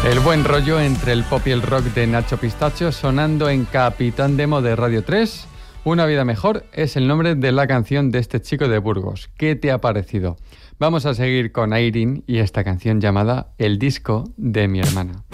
El buen rollo entre el pop y el rock de Nacho Pistacho sonando en Capitán Demo de Radio 3. Una vida mejor es el nombre de la canción de este chico de Burgos. ¿Qué te ha parecido? Vamos a seguir con Airin y esta canción llamada El disco de mi hermana.